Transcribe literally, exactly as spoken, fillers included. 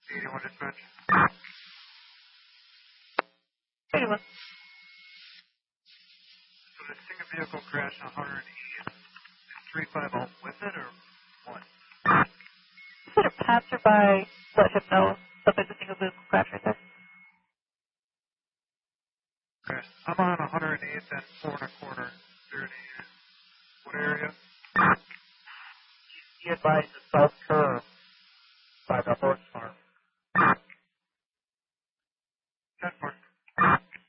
eighty-one dispatch. eighty-one. So the single vehicle crash on one hundred E, is three five zero with it or what? Should a passerby let him know that there's a single vehicle crash right there? Okay. I'm on one hundred eighth and four and a quarter. thirty. What area? Be advised the south curve